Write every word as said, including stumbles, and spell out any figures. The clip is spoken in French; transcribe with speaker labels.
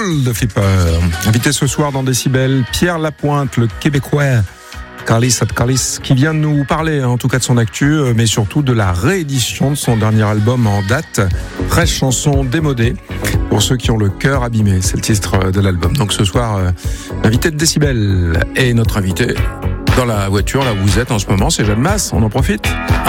Speaker 1: Cool de Flipper. Invité ce soir dans Décibel, Pierre Lapointe, le Québécois. Carlis at Carlis, qui vient de nous parler, en tout cas de son actu, mais surtout de la réédition de son dernier album en date, treize chansons démodées, pour ceux qui ont le cœur abîmé, c'est le titre de l'album. Donc ce soir, euh, invité de Décibel, et notre invité dans la voiture, là où vous êtes en ce moment, c'est Jeanne Masse, on en profite.